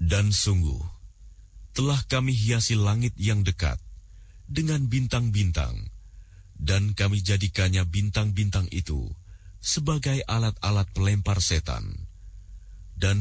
Dan sungguh, telah kami hiasi langit yang dekat dengan bintang-bintang, dan kami jadikannya bintang-bintang itu sebagai alat-alat pelempar setan.